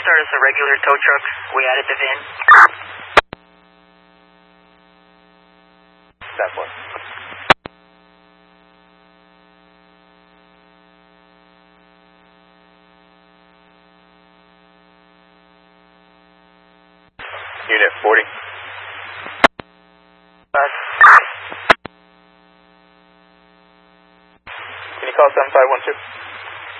start as a regular tow truck. We added the VIN. That one. Unit 40. Can you call 7512?